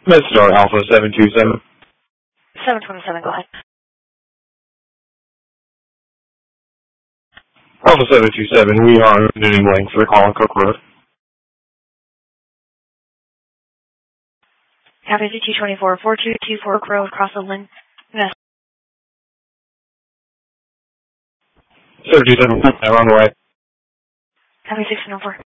MedStar Alpha 727. 727, go ahead. Alpha 727, we are needing link for the call on Cook Road. Copy 224, 4224 Road, across the Lynn. 727, we're on the way. Copy 604.